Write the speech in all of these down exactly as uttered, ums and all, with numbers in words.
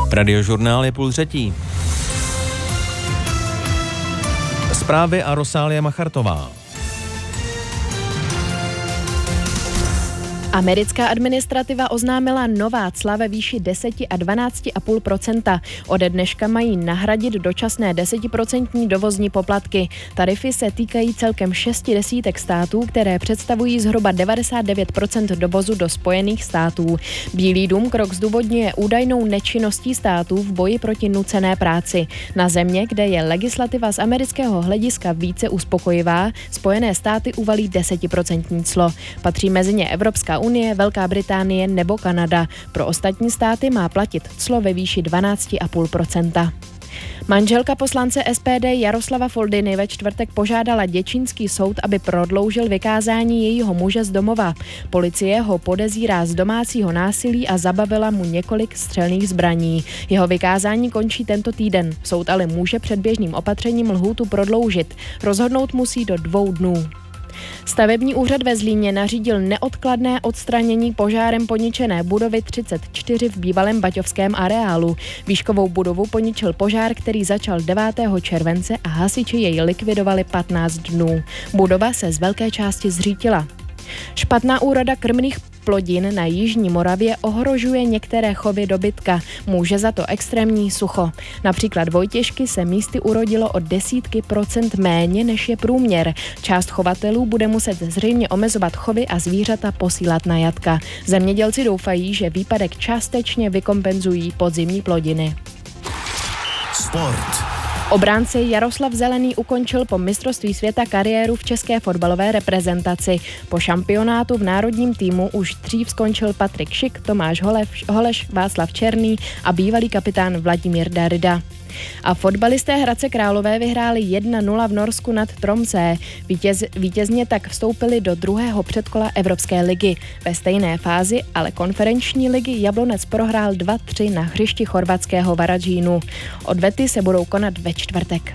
Radiožurnál je půl třetí. Zprávy a Rosálie Machartová. Americká administrativa oznámila nová cla ve výši deset a dvanáct celá pět procenta. Ode dneška mají nahradit dočasné desetiprocentní dovozní poplatky. Tarify se týkají celkem šesti desítek států, které představují zhruba devadesát devět procent dovozu do Spojených států. Bílý dům krok zdůvodňuje údajnou nečinností států v boji proti nucené práci. Na země, kde je legislativa z amerického hlediska více uspokojivá, Spojené státy uvalí desetiprocentní clo. Patří mezi ně Evropská unie, Velká Británie nebo Kanada. Pro ostatní státy má platit clo ve výši dvanáct celá pět procenta. Manželka poslance S P D Jaroslava Foldyny ve čtvrtek požádala děčínský soud, aby prodloužil vykázání jejího muže z domova. Policie ho podezírá z domácího násilí a zabavila mu několik střelných zbraní. Jeho vykázání končí tento týden. Soud ale může předběžným opatřením lhůtu prodloužit. Rozhodnout musí do dvou dnů. Stavební úřad ve Zlíně nařídil neodkladné odstranění požárem poničené budovy třicet čtyři v bývalém baťovském areálu. Výškovou budovu poničil požár, který začal devátého července a hasiči jej likvidovali patnáct dnů. Budova se z velké části zřítila. Špatná úroda krmných plodin na jižní Moravě ohrožuje některé chovy dobytka. Může za to extrémní sucho. Například vojtěžky se místy urodilo o desítky procent méně, než je průměr. Část chovatelů bude muset zřejmě omezovat chovy a zvířata posílat na jatka. Zemědělci doufají, že výpadek částečně vykompenzují podzimní plodiny. Sport. Obránce Jaroslav Zelený ukončil po mistrovství světa kariéru v české fotbalové reprezentaci. Po šampionátu v národním týmu už dřív skončil Patrik Šik, Tomáš Holeš, Holeš, Václav Černý a bývalý kapitán Vladimír Darida. A fotbalisté Hradce Králové vyhráli jedna nula v Norsku nad Tromsø. Vítěz, vítězně tak vstoupili do druhého předkola Evropské ligy. Ve stejné fázi ale konferenční ligy Jablonec prohrál dva tři na hřišti chorvatského Varaždínu. Odvety se budou konat ve čtvrtek.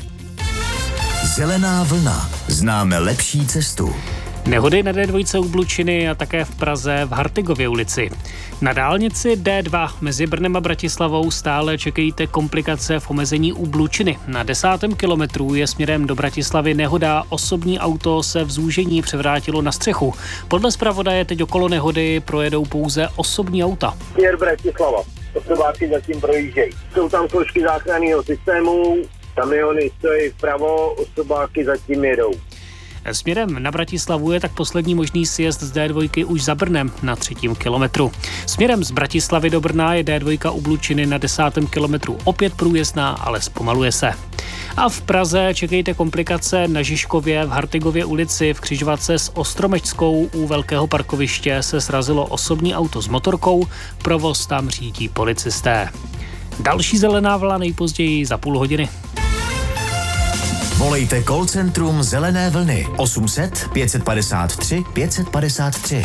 Zelená vlna. Známe lepší cestu. Nehody na D dva u Blučiny a také v Praze v Hartigově ulici. Na dálnici D dva mezi Brnem a Bratislavou stále čekejte komplikace v omezení u Blučiny. Na desátém kilometru je směrem do Bratislavy nehoda, osobní auto se v zúžení převrátilo na střechu. Podle zpravodaje teď okolo nehody projedou pouze osobní auta. Směr Bratislava, osobáky zatím projíždějí. Jsou tam složky záchranného systému, kamiony stojí vpravo, osobáky zatím jedou. Směrem na Bratislavu je tak poslední možný sjezd z D dva už za Brnem na třetím kilometru. Směrem z Bratislavy do Brna je D dva u Blučiny na desátém kilometru opět průjezdná, ale zpomaluje se. A v Praze čekejte komplikace na Žižkově v Hartigově ulici v křižovatce s Ostromečskou u velkého parkoviště se srazilo osobní auto s motorkou, provoz tam řídí policisté. Další zelená vlna nejpozději za půl hodiny. Volejte call centrum Zelené vlny osm set pět padesát tři pět padesát tři.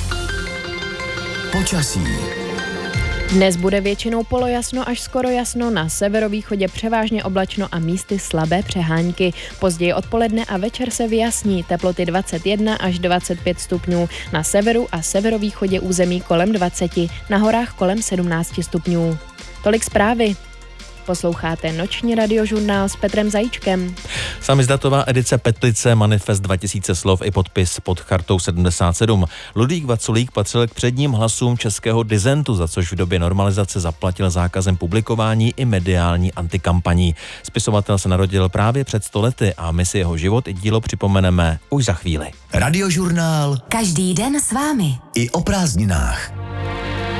Počasí. Dnes bude většinou polojasno až skoro jasno, na severovýchodě převážně oblačno a místy slabé přehánky. Později odpoledne a večer se vyjasní, teploty dvacet jedna až dvacet pět stupňů, na severu a severovýchodě území kolem dvacet, na horách kolem sedmnáct stupňů. Tolik zprávy. Posloucháte noční radiožurnál s Petrem Zajíčkem. Samizdatová edice Petlice Manifest dva tisíce slov i podpis pod chartou sedmdesát sedm. Ludvík Vaculík patřil k předním hlasům českého disentu, za což v době normalizace zaplatil zákazem publikování i mediální antikampaní. Spisovatel se narodil právě před sto lety a my si jeho život i dílo připomeneme už za chvíli. Radiožurnál každý den s vámi. I o prázdninách.